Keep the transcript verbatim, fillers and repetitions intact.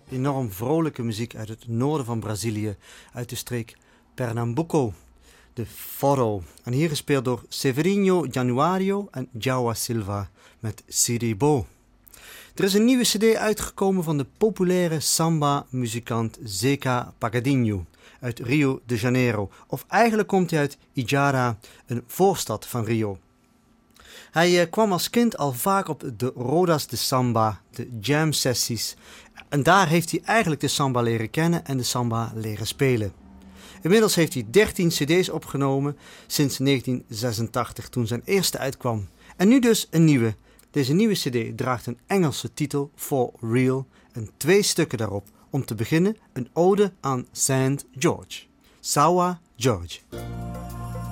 enorm vrolijke muziek uit het noorden van Brazilië, uit de streek Pernambuco, de forró. En hier gespeeld door Severinho Januario en Jawa Silva met Siribo. Er is een nieuwe cd uitgekomen van de populaire samba-muzikant Zeca Pagodinho uit Rio de Janeiro. Of eigenlijk komt hij uit Ijara, een voorstad van Rio. Hij eh, kwam als kind al vaak op de Rodas de Samba, de jam sessies. En daar heeft hij eigenlijk de samba leren kennen en de samba leren spelen. Inmiddels heeft hij dertien cd's opgenomen sinds negentien zesentachtig, toen zijn eerste uitkwam. En nu dus een nieuwe. Deze nieuwe cd draagt een Engelse titel, For Real, en twee stukken daarop. Om te beginnen een ode aan Saint George. Sawa George.